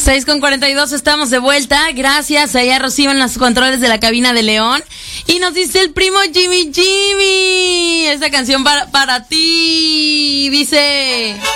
6:42, estamos de vuelta. Gracias, allá Rocío en los controles de la cabina de León. Y nos dice el primo Jimmy, esta canción para ti. Dice...